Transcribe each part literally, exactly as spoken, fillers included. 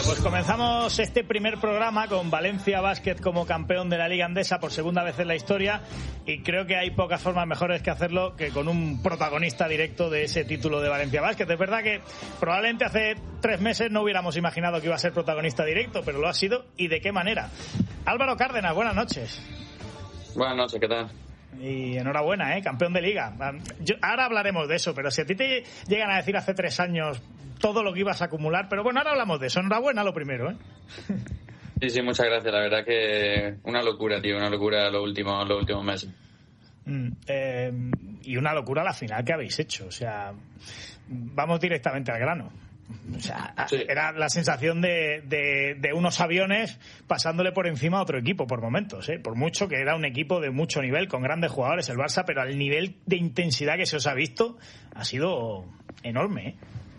Pues comenzamos este primer programa con Valencia Basket como campeón de la Liga Endesa por segunda vez en la historia, y creo que hay pocas formas mejores que hacerlo que con un protagonista directo de ese título de Valencia Basket. Es verdad que probablemente hace tres meses no hubiéramos imaginado que iba a ser protagonista directo, pero lo ha sido, y de qué manera. Álvaro Cárdenas, buenas noches. Buenas noches, ¿qué tal? Y enhorabuena, ¿eh? Campeón de Liga. Yo, ahora hablaremos de eso, pero si a ti te llegan a decir hace tres años todo lo que ibas a acumular, pero bueno, ahora hablamos de eso. Enhorabuena lo primero, ¿eh? Sí, sí, muchas gracias. La verdad que una locura, tío, una locura los últimos, los últimos meses. Mm, eh, y una locura la final que habéis hecho. O sea, vamos directamente al grano. O sea, sí. Era la sensación de, de, de unos aviones pasándole por encima a otro equipo por momentos, ¿eh? Por mucho que era un equipo de mucho nivel, con grandes jugadores, el Barça, pero el nivel de intensidad que se os ha visto ha sido enorme, ¿eh?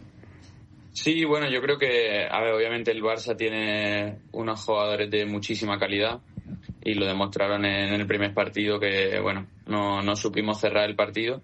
Sí, bueno, yo creo que, a ver, obviamente el Barça tiene unos jugadores de muchísima calidad y lo demostraron en el primer partido que, bueno, no, no supimos cerrar el partido.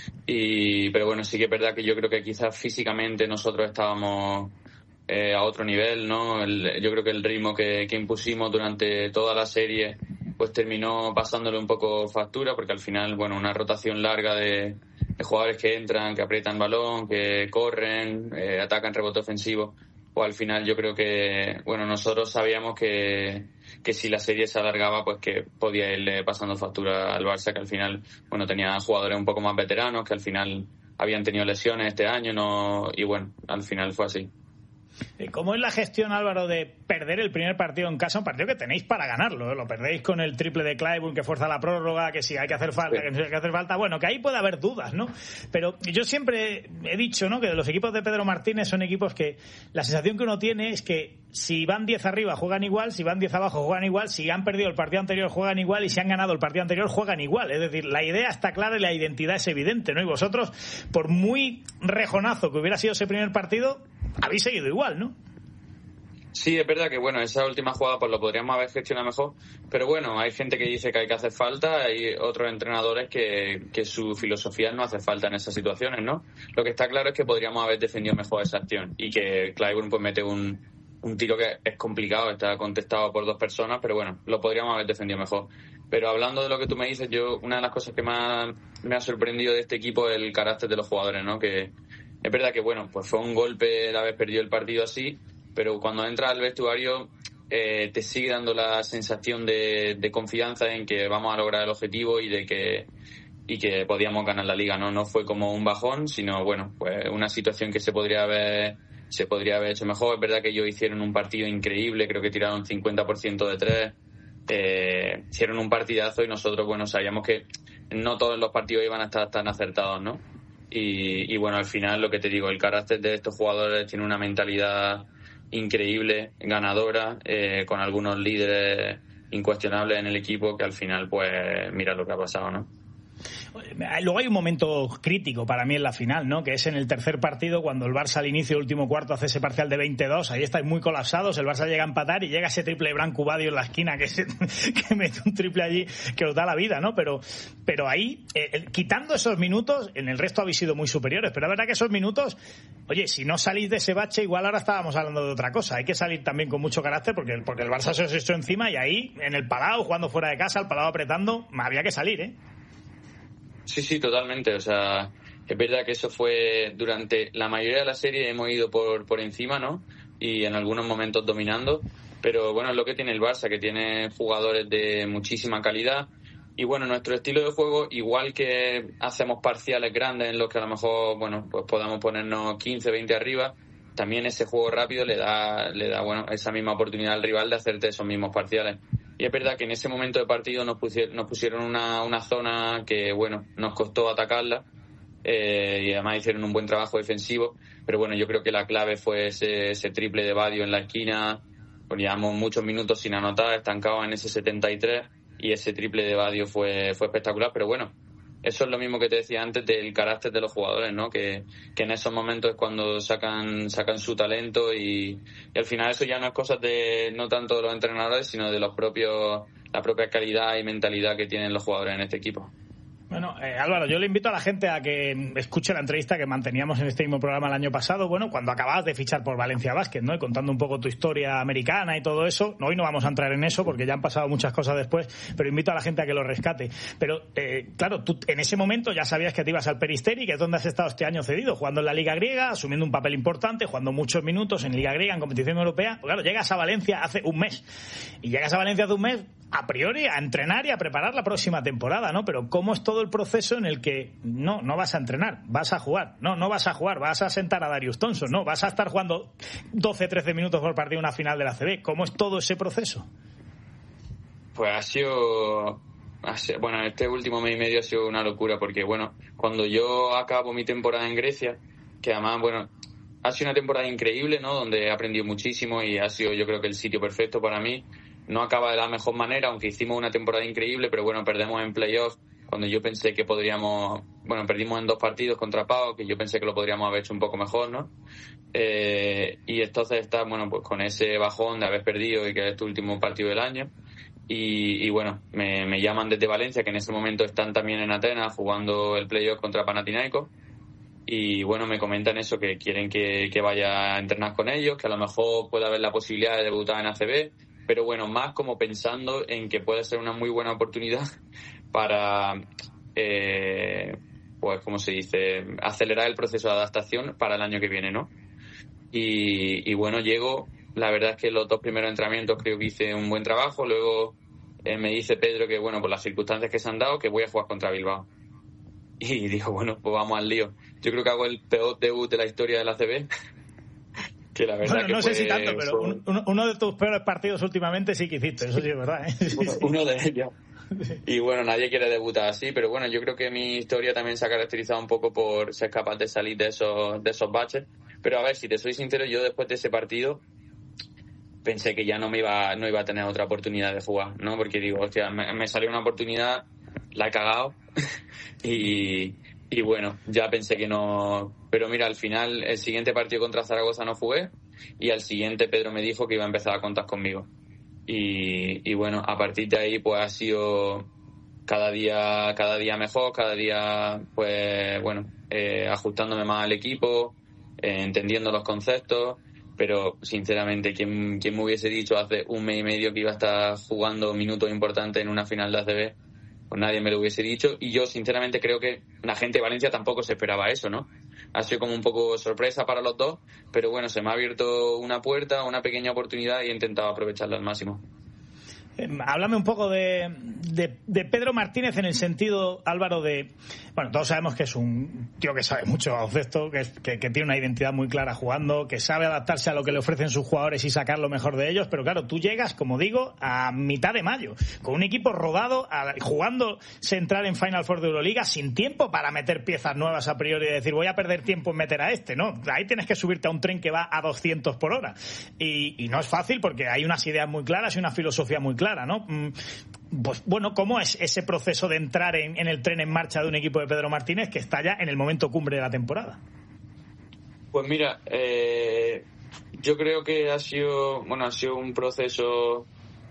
Y pero bueno, sí que es verdad que yo creo que quizás físicamente nosotros estábamos eh, a otro nivel, ¿no? El, yo creo que el ritmo que, que impusimos durante toda la serie pues terminó pasándole un poco factura, porque al final, bueno, una rotación larga de, de jugadores que entran, que aprietan balón, que corren, eh, atacan rebote ofensivo, pues al final yo creo que, bueno, nosotros sabíamos que, que si la serie se alargaba, pues que podía irle pasando factura al Barça, que al final, bueno, tenía jugadores un poco más veteranos, que al final habían tenido lesiones este año, no, y bueno, al final fue así. ¿Cómo es la gestión, Álvaro, de perder el primer partido en casa? Un partido que tenéis para ganarlo, ¿eh? Lo perdéis con el triple de Clyburn, que fuerza la prórroga, que si hay que hacer falta, sí. que no hay que hacer falta. Bueno, que ahí puede haber dudas, ¿no? Pero yo siempre he dicho, ¿no?, que los equipos de Pedro Martínez son equipos que la sensación que uno tiene es que si van diez arriba juegan igual, si van diez abajo juegan igual, si han perdido el partido anterior juegan igual y si han ganado el partido anterior juegan igual. Es decir, la idea está clara y la identidad es evidente, ¿no? Y vosotros, por muy rejonazo que hubiera sido ese primer partido, habéis seguido igual, ¿no? Sí, es verdad que, bueno, esa última jugada pues lo podríamos haber gestionado mejor, pero bueno, hay gente que dice que hay que hacer falta, hay otros entrenadores que, que su filosofía no hace falta en esas situaciones, ¿no? Lo que está claro es que podríamos haber defendido mejor esa acción y que Clyburn pues mete un, un tiro que es complicado, está contestado por dos personas, pero bueno, lo podríamos haber defendido mejor. Pero hablando de lo que tú me dices, yo una de las cosas que más me ha sorprendido de este equipo es el carácter de los jugadores, ¿no? Que es verdad que, bueno, pues fue un golpe el haber perdido el partido así, pero cuando entras al vestuario eh, te sigue dando la sensación de, de confianza en que vamos a lograr el objetivo y de que y que podíamos ganar la liga, no no fue como un bajón, sino bueno, pues una situación que se podría haber se podría haber hecho mejor. Es verdad que ellos hicieron un partido increíble, creo que tiraron cincuenta por ciento de tres, eh, hicieron un partidazo y nosotros, bueno, sabíamos que no todos los partidos iban a estar tan acertados, ¿no? Y, y bueno, al final lo que te digo, el carácter de estos jugadores tiene una mentalidad increíble, ganadora, eh, con algunos líderes incuestionables en el equipo que al final, pues, mira lo que ha pasado, ¿no? Luego hay un momento crítico para mí en la final, ¿no? Que es en el tercer partido, cuando el Barça al inicio, último cuarto, hace ese parcial de veintidós. Ahí estáis muy colapsados, el Barça llega a empatar y llega ese triple de Branco Badio en la esquina que, se, que mete un triple allí que os da la vida, ¿no? Pero, pero ahí, eh, quitando esos minutos, en el resto habéis sido muy superiores, pero es verdad que esos minutos, oye, si no salís de ese bache, igual ahora estábamos hablando de otra cosa. Hay que salir también con mucho carácter porque, porque el Barça se os echó encima y ahí, en el Palau, jugando fuera de casa, el Palau apretando, había que salir, ¿eh? Sí, sí, totalmente. O sea, es verdad que eso fue durante la mayoría de la serie hemos ido por, por encima, ¿no? Y en algunos momentos dominando. Pero bueno, es lo que tiene el Barça, que tiene jugadores de muchísima calidad. Y bueno, nuestro estilo de juego, igual que hacemos parciales grandes en los que a lo mejor, bueno, pues podamos ponernos quince, veinte arriba, también ese juego rápido le da, le da, bueno, esa misma oportunidad al rival de hacerte esos mismos parciales. Y es verdad que en ese momento de partido nos pusieron, nos pusieron una, una zona que, bueno, nos costó atacarla, eh, y además hicieron un buen trabajo defensivo. Pero bueno, yo creo que la clave fue ese, ese triple de Badio en la esquina. Pues llevamos muchos minutos sin anotar, estancados en ese setenta y tres, y ese triple de Badio fue, fue espectacular. Pero bueno, eso es lo mismo que te decía antes del carácter de los jugadores, ¿no? Que, que en esos momentos es cuando sacan sacan su talento y, y al final eso ya no es cosa de no tanto de los entrenadores, sino de los propios la propia calidad y mentalidad que tienen los jugadores en este equipo. Bueno, eh, Álvaro, yo le invito a la gente a que escuche la entrevista que manteníamos en este mismo programa el año pasado, bueno, cuando acababas de fichar por Valencia Basket, ¿no? Y contando un poco tu historia americana y todo eso. Hoy no vamos a entrar en eso porque ya han pasado muchas cosas después, pero invito a la gente a que lo rescate. Pero, eh, claro, tú en ese momento ya sabías que te ibas al Peristeri, que es donde has estado este año cedido, jugando en la Liga Griega, asumiendo un papel importante, jugando muchos minutos en Liga Griega, en competición europea. Pues claro, llegas a Valencia hace un mes. Y llegas a Valencia hace un mes, a priori, a entrenar y a preparar la próxima temporada, ¿no? Pero ¿cómo es todo el proceso en el que no, no vas a entrenar, vas a jugar? No, no vas a jugar, vas a sentar a Darius Thompson, no, vas a estar jugando doce, trece minutos por partido en una final de la A C B. ¿Cómo es todo ese proceso? Pues ha sido, ha sido, bueno, este último mes y medio ha sido una locura, porque bueno, cuando yo acabo mi temporada en Grecia, que además, bueno, ha sido una temporada increíble, ¿no? Donde he aprendido muchísimo y ha sido, yo creo que el sitio perfecto para mí. No acaba de la mejor manera, aunque hicimos una temporada increíble, pero bueno, perdemos en playoffs cuando yo pensé que podríamos, bueno, perdimos en dos partidos contra Pau, que yo pensé que lo podríamos haber hecho un poco mejor, ¿no? Eh, y entonces está, bueno, pues con ese bajón de haber perdido y que es tu último partido del año. Y, y bueno, me, me llaman desde Valencia, que en ese momento están también en Atenas jugando el playoff contra Panathinaikos. Y bueno, me comentan eso, que quieren que, que vaya a entrenar con ellos, que a lo mejor pueda haber la posibilidad de debutar en A C B. Pero bueno, más como pensando en que puede ser una muy buena oportunidad para, eh, pues, ¿cómo se dice?, acelerar el proceso de adaptación para el año que viene, ¿no? Y, y bueno, llego, la verdad es que los dos primeros entrenamientos creo que hice un buen trabajo, luego eh, me dice Pedro que, bueno, por las circunstancias que se han dado, que voy a jugar contra Bilbao. Y digo, bueno, pues vamos al lío. Yo creo que hago el peor debut de la historia de la A C B. Que la verdad bueno, que no fue, sé si tanto, pero fue... uno, uno de tus peores partidos últimamente sí que hiciste, eso sí es verdad, ¿eh? Sí, uno, sí. uno de ellos. Y bueno, nadie quiere debutar así, pero bueno, yo creo que mi historia también se ha caracterizado un poco por ser capaz de salir de esos, de esos baches. Pero a ver, si te soy sincero, yo después de ese partido pensé que ya no me iba, no iba a tener otra oportunidad de jugar, ¿no? Porque digo, hostia, me, me salió una oportunidad, la he cagado y... Y bueno, ya pensé que no... Pero mira, al final, el siguiente partido contra Zaragoza no jugué y al siguiente Pedro me dijo que iba a empezar a contar conmigo. Y, y bueno, a partir de ahí pues ha sido cada día cada día mejor, cada día pues bueno, eh, ajustándome más al equipo, eh, entendiendo los conceptos. Pero sinceramente, ¿quién, quién me hubiese dicho hace un mes y medio que iba a estar jugando minutos importantes en una final de A C B? Pues nadie me lo hubiese dicho, y yo sinceramente creo que la gente de Valencia tampoco se esperaba eso, ¿no? Ha sido como un poco sorpresa para los dos, pero bueno, se me ha abierto una puerta, una pequeña oportunidad y he intentado aprovecharla al máximo. Eh, háblame un poco de, de, de Pedro Martínez en el sentido, Álvaro, de... Bueno, todos sabemos que es un tío que sabe mucho de baloncesto, que, que, que tiene una identidad muy clara jugando, que sabe adaptarse a lo que le ofrecen sus jugadores y sacar lo mejor de ellos, pero claro, tú llegas, como digo, a mitad de mayo, con un equipo rodado, a, jugando central en Final Four de Euroliga, sin tiempo para meter piezas nuevas a priori y decir, voy a perder tiempo en meter a este, ¿no? Ahí tienes que subirte a un tren que va a doscientos por hora. Y, y no es fácil porque hay unas ideas muy claras y una filosofía muy clara, ¿no? Pues bueno, ¿cómo es ese proceso de entrar en, en el tren en marcha de un equipo de Pedro Martínez que está ya en el momento cumbre de la temporada? Pues mira, eh, yo creo que ha sido, bueno, ha sido un proceso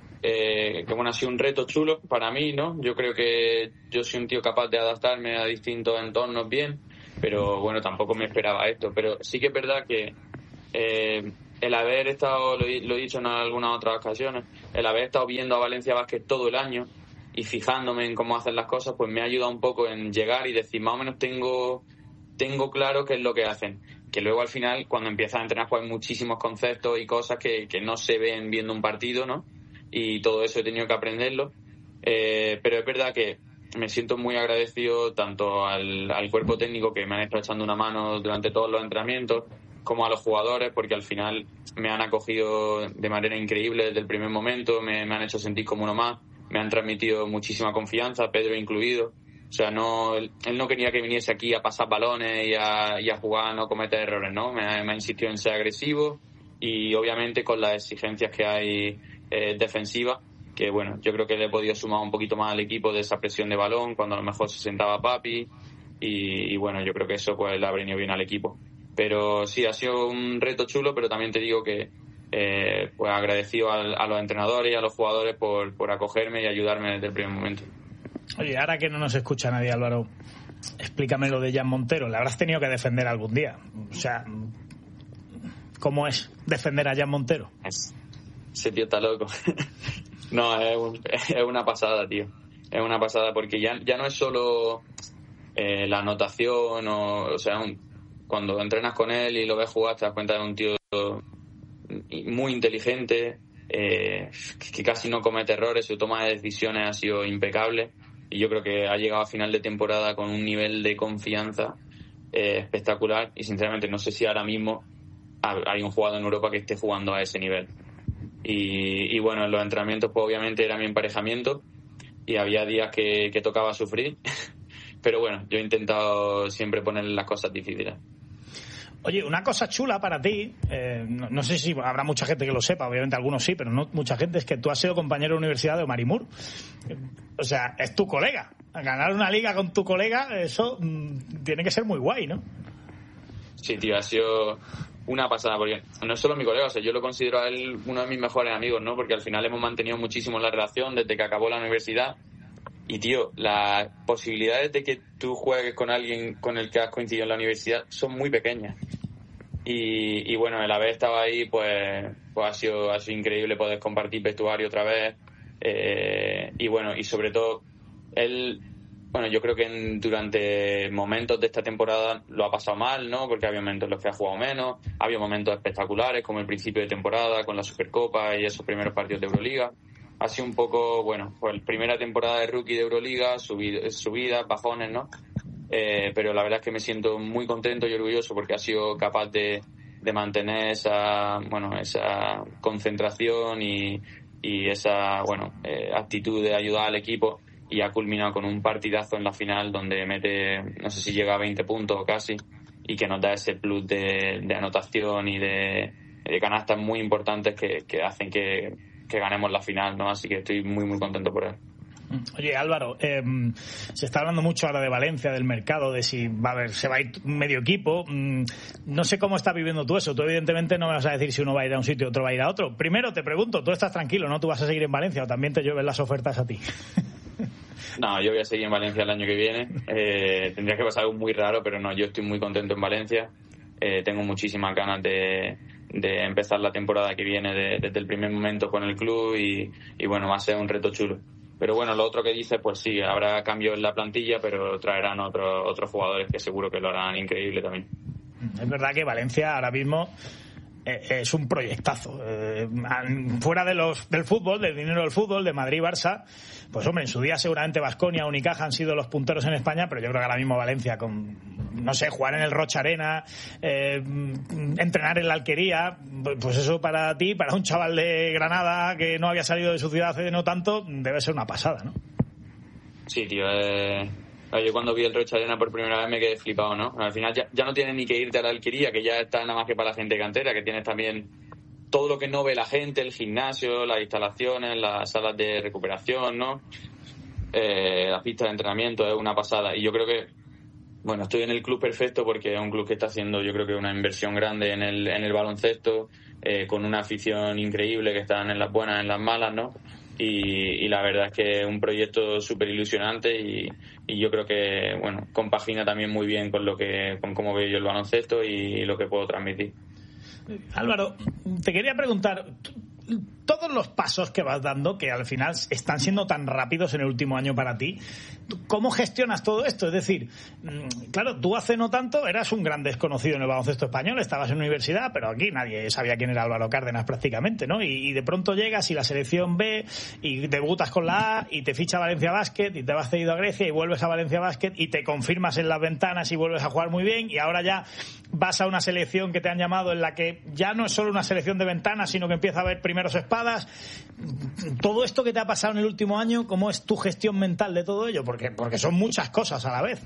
eh, que bueno, ha sido un reto chulo para mí, ¿no? Yo creo que yo soy un tío capaz de adaptarme a distintos entornos bien, pero bueno, tampoco me esperaba esto. Pero sí que es verdad que eh, el haber estado, lo he, lo he dicho en algunas otras ocasiones, el haber estado viendo a Valencia Basket todo el año y fijándome en cómo hacen las cosas, pues me ha ayudado un poco en llegar y decir, más o menos tengo tengo claro qué es lo que hacen. Que luego al final, cuando empiezas a entrenar, pues hay muchísimos conceptos y cosas que, que no se ven viendo un partido, ¿no? Y todo eso he tenido que aprenderlo. Eh, pero es verdad que me siento muy agradecido tanto al, al cuerpo técnico, que me han estado echando una mano durante todos los entrenamientos, como a los jugadores, porque al final me han acogido de manera increíble desde el primer momento, me, me han hecho sentir como uno más, me han transmitido muchísima confianza, Pedro incluido. O sea, no, él, él no quería que viniese aquí a pasar balones y a, y a jugar, a no cometer errores, ¿no? Me, me ha insistido en ser agresivo y obviamente con las exigencias que hay eh, defensivas, que bueno, yo creo que le he podido sumar un poquito más al equipo de esa presión de balón cuando a lo mejor se sentaba Papi y, y bueno, yo creo que eso pues le ha venido bien al equipo. Pero sí, ha sido un reto chulo, pero también te digo que eh, pues agradecido a, a los entrenadores y a los jugadores por, por acogerme y ayudarme desde el primer momento. Oye, ahora que no nos escucha nadie, Álvaro, explícame lo de Jan Montero. Le habrás tenido que defender algún día. O sea, ¿cómo es defender a Jan Montero? Ese tío está loco. No, es, un, es una pasada, tío. Es una pasada porque ya, ya no es solo eh, la anotación o, o sea, un, cuando entrenas con él y lo ves jugar te das cuenta de un tío muy inteligente, eh, que casi no comete errores, su toma de decisiones ha sido impecable y yo creo que ha llegado a final de temporada con un nivel de confianza eh, espectacular y sinceramente no sé si ahora mismo hay un jugador en Europa que esté jugando a ese nivel. Y, y bueno, en los entrenamientos pues obviamente era mi emparejamiento y había días que, que tocaba sufrir, pero bueno, yo he intentado siempre ponerle las cosas difíciles. Oye, una cosa chula para ti, eh, no, no sé si habrá mucha gente que lo sepa, obviamente algunos sí, pero no mucha gente, es que tú has sido compañero de universidad de Omar Moore. O sea, es tu colega. Ganar una liga con tu colega, eso mmm, tiene que ser muy guay, ¿no? Sí, tío, ha sido una pasada, porque no es solo mi colega, o sea, yo lo considero a él uno de mis mejores amigos, ¿no? Porque al final hemos mantenido muchísimo la relación desde que acabó la universidad. Y, tío, las posibilidades de que tú juegues con alguien con el que has coincidido en la universidad son muy pequeñas. Y, y bueno, el haber estado ahí, pues, pues ha sido, ha sido increíble poder compartir vestuario otra vez. Eh, y bueno, y sobre todo, él, bueno, yo creo que en, durante momentos de esta temporada lo ha pasado mal, ¿no? Porque había momentos en los que ha jugado menos, había momentos espectaculares, como el principio de temporada con la Supercopa y esos primeros partidos de Euroliga. Ha sido un poco, bueno, pues primera temporada de rookie de Euroliga, subidas, subida, bajones, ¿no? Eh, pero la verdad es que me siento muy contento y orgulloso porque ha sido capaz de, de mantener esa, bueno, esa concentración y, y esa, bueno, eh, actitud de ayudar al equipo y ha culminado con un partidazo en la final donde mete, no sé si llega a veinte puntos o casi, y que nos da ese plus de, de anotación y de, de canastas muy importantes que, que hacen que que ganemos la final, ¿no? Así que estoy muy, muy contento por él. Oye, Álvaro, eh, se está hablando mucho ahora de Valencia, del mercado, de si va a haber, se va a ir medio equipo. Mm, no sé cómo estás viviendo tú eso. Tú, evidentemente, no me vas a decir si uno va a ir a un sitio y otro va a ir a otro. Primero, te pregunto, ¿tú estás tranquilo, no? ¿Tú vas a seguir en Valencia o también te llueven las ofertas a ti? No, yo voy a seguir en Valencia el año que viene. Eh, tendría que pasar algo muy raro, pero no, yo estoy muy contento en Valencia. Eh, tengo muchísimas ganas de... de empezar la temporada que viene de, desde el primer momento con el club y, y bueno, va a ser un reto chulo. Pero bueno, lo otro que dices, pues sí, habrá cambios en la plantilla, pero traerán otros otros jugadores que seguro que lo harán increíble también. Es verdad que Valencia ahora mismo es un proyectazo. Eh, fuera de los del fútbol, del dinero del fútbol, de Madrid y Barça, pues hombre, en su día seguramente Baskonia o Unicaja han sido los punteros en España, pero yo creo que ahora mismo Valencia, con, no sé, jugar en el Rocha Arena, eh, entrenar en la Alquería, pues eso para ti, para un chaval de Granada que no había salido de su ciudad hace no tanto, debe ser una pasada, ¿no? Sí, tío, eh... yo cuando vi el Rocha Arena por primera vez me quedé flipado, ¿no? Al final ya, ya no tienes ni que irte a la Alquería, que ya está nada más que para la gente cantera, que tienes también todo lo que no ve la gente, el gimnasio, las instalaciones, las salas de recuperación, ¿no? Eh, las pistas de entrenamiento, es una pasada. Y yo creo que, bueno, estoy en el club perfecto porque es un club que está haciendo, yo creo que una inversión grande en el, en el baloncesto, eh, con una afición increíble que están en las buenas, en las malas, ¿no? Y, y la verdad es que es un proyecto súper ilusionante y, y yo creo que, bueno, compagina también muy bien con lo que, con cómo veo yo el baloncesto y lo que puedo transmitir. Álvaro, te quería preguntar, todos los pasos que vas dando, que al final están siendo tan rápidos en el último año para ti, ¿cómo gestionas todo esto? Es decir, claro, tú hace no tanto eras un gran desconocido en el baloncesto español, estabas en universidad, pero aquí nadie sabía quién era Álvaro Cárdenas prácticamente, ¿no? Y, y de pronto llegas y la selección B y debutas con la A y te ficha Valencia Basket y te vas cedido a Grecia y vuelves a Valencia Basket y te confirmas en las ventanas y vuelves a jugar muy bien y ahora ya vas a una selección que te han llamado en la que ya no es solo una selección de ventanas, sino que empieza a haber primeros espadas. Todo esto que te ha pasado en el último año, ¿cómo es tu gestión mental de todo ello? Porque, porque son muchas cosas a la vez.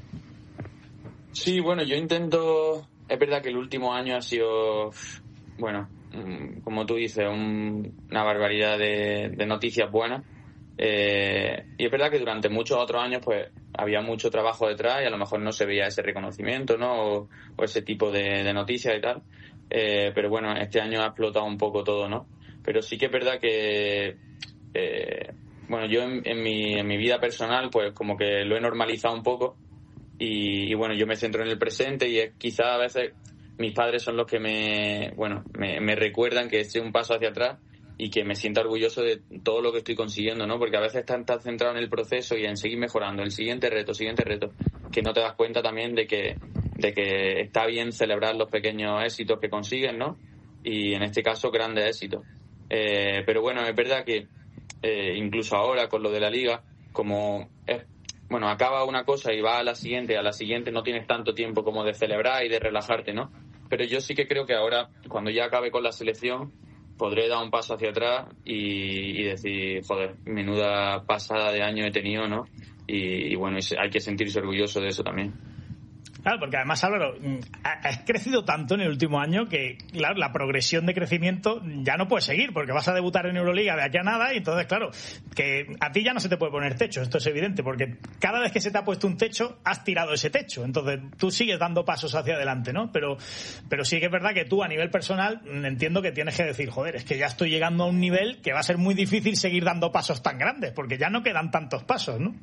Sí, bueno, yo intento... Es verdad que el último año ha sido, bueno, como tú dices, un, una barbaridad de, de noticias buenas. Eh, y es verdad que durante muchos otros años pues había mucho trabajo detrás y a lo mejor no se veía ese reconocimiento, ¿no? O, o ese tipo de, de noticias y tal. Eh, pero bueno, este año ha explotado un poco todo, ¿no? Pero sí que es verdad que eh, bueno, yo en, en, mi, en mi vida personal pues como que lo he normalizado un poco y, y bueno, yo me centro en el presente y es, quizá a veces mis padres son los que me, bueno, me, me recuerdan que estoy un paso hacia atrás y que me sienta orgulloso de todo lo que estoy consiguiendo, ¿no? Porque a veces estás tan centrado en el proceso y en seguir mejorando, el siguiente reto, siguiente reto, que no te das cuenta también de que, de que está bien celebrar los pequeños éxitos que consigues, ¿no? Y en este caso, grandes éxitos. Eh, pero bueno, es verdad que eh, incluso ahora con lo de la liga, como es, bueno, acaba una cosa y va a la siguiente, a la siguiente no tienes tanto tiempo como de celebrar y de relajarte, ¿no? Pero yo sí que creo que ahora, cuando ya acabe con la selección, podré dar un paso hacia atrás y, y decir, joder, menuda pasada de año he tenido, ¿no? Y, y bueno, hay que sentirse orgulloso de eso también. Claro, porque además, Álvaro, has crecido tanto en el último año que, claro, la progresión de crecimiento ya no puede seguir, porque vas a debutar en Euroliga de aquí a nada y entonces, claro, que a ti ya no se te puede poner techo, esto es evidente, porque cada vez que se te ha puesto un techo, has tirado ese techo, entonces tú sigues dando pasos hacia adelante, ¿no? Pero, pero sí que es verdad que tú, a nivel personal, entiendo que tienes que decir, joder, es que ya estoy llegando a un nivel que va a ser muy difícil seguir dando pasos tan grandes, porque ya no quedan tantos pasos, ¿no?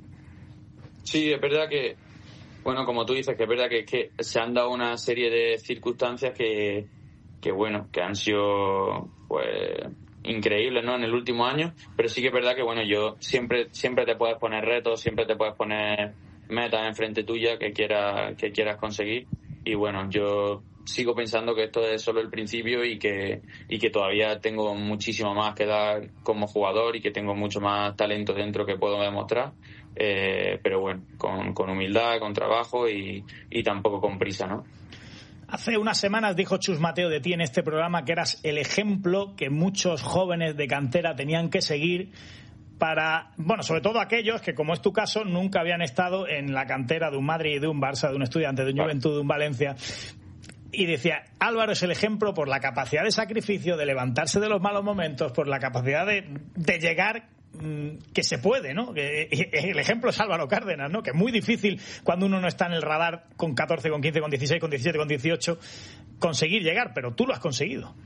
Sí, es verdad que bueno, como tú dices, que es verdad que, que se han dado una serie de circunstancias que, que bueno, que han sido pues increíbles, ¿no? En el último año, pero sí que es verdad que bueno, yo siempre siempre te puedes poner retos, siempre te puedes poner metas enfrente tuya que quieras que quieras conseguir y bueno, yo sigo pensando que esto es solo el principio y que y que todavía tengo muchísimo más que dar como jugador y que tengo mucho más talento dentro que puedo demostrar. Eh, pero bueno, con, con humildad, con trabajo y, y tampoco con prisa, ¿no? Hace unas semanas dijo Chus Mateo de ti en este programa que eras el ejemplo que muchos jóvenes de cantera tenían que seguir para, bueno, sobre todo aquellos que, como es tu caso, nunca habían estado en la cantera de un Madrid, de un Barça, de un Estudiante, de un Juventud, de un Valencia. Y decía, Álvaro es el ejemplo por la capacidad de sacrificio, de levantarse de los malos momentos, por la capacidad de, de llegar, que se puede, ¿no? El ejemplo es Álvaro Cárdenas, ¿no? Que es muy difícil cuando uno no está en el radar con catorce, con quince, con dieciséis, con diecisiete, con dieciocho conseguir llegar, pero tú lo has conseguido.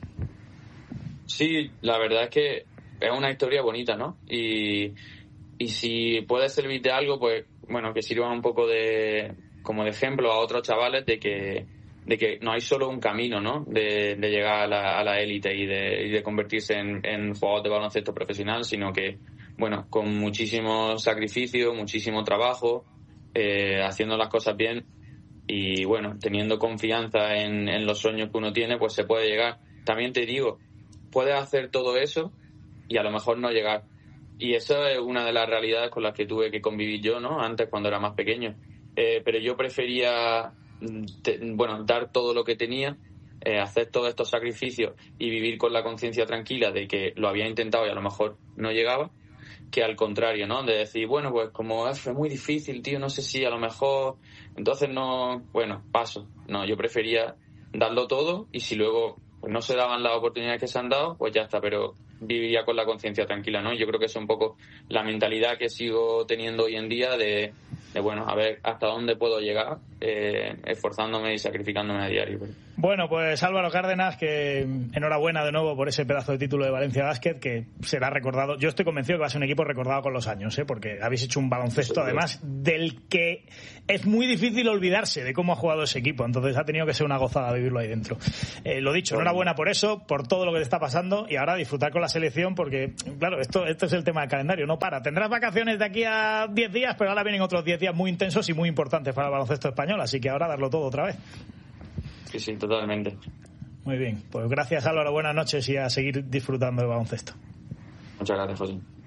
Sí, la verdad es que es una historia bonita, ¿no? Y, y si puede servir de algo, pues bueno, que sirva un poco de como de ejemplo a otros chavales de que de que no hay solo un camino, ¿no? De, de llegar a la, a la élite y de, y de convertirse en, en jugador de baloncesto profesional, sino que, bueno, con muchísimo sacrificio, muchísimo trabajo, eh, haciendo las cosas bien y, bueno, teniendo confianza en, en los sueños que uno tiene, pues se puede llegar. También te digo, puedes hacer todo eso y a lo mejor no llegar. Y esa es una de las realidades con las que tuve que convivir yo, ¿no? Antes, cuando era más pequeño. Eh, pero yo prefería... Te, bueno, dar todo lo que tenía, eh, hacer todos estos sacrificios y vivir con la conciencia tranquila de que lo había intentado y a lo mejor no llegaba, que al contrario, ¿no? De decir, bueno, pues como es muy difícil, tío, no sé si a lo mejor, entonces no, bueno, paso. No, yo prefería darlo todo y si luego pues, no se daban las oportunidades que se han dado, pues ya está, pero viviría con la conciencia tranquila, ¿no? Yo creo que es un poco la mentalidad que sigo teniendo hoy en día de, de bueno, a ver hasta dónde puedo llegar, eh, esforzándome y sacrificándome a diario. Bueno, pues Álvaro Cárdenas, que enhorabuena de nuevo por ese pedazo de título de Valencia Basket, que será recordado. Yo estoy convencido que va a ser un equipo recordado con los años, ¿eh? Porque habéis hecho un baloncesto, además, del que es muy difícil olvidarse de cómo ha jugado ese equipo. Entonces ha tenido que ser una gozada vivirlo ahí dentro. Eh, lo dicho, enhorabuena por eso, por todo lo que te está pasando y ahora disfrutar con la selección porque, claro, esto, esto es el tema del calendario, no para. Tendrás vacaciones de aquí a diez días, pero ahora vienen otros diez días muy intensos y muy importantes para el baloncesto español, así que ahora darlo todo otra vez. Sí, sí, totalmente. Muy bien, pues gracias Álvaro, buenas noches y a seguir disfrutando del baloncesto. Muchas gracias, José.